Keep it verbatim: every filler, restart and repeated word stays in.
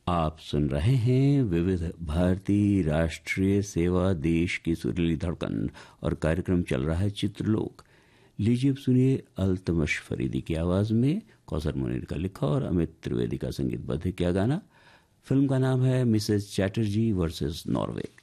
आप सुन रहे हैं विविध भारती राष्ट्रीय सेवा देश की सुरीली धड़कन और कार्यक्रम चल रहा है चित्रलोक। लीजिए अब सुनिए अल्तमश फरीदी की आवाज में कौसर मुनीर का लिखा और अमित त्रिवेदी का संगीतबद्ध किया गाना। फिल्म का नाम है मिसेस चैटर्जी वर्सेस नॉर्वे।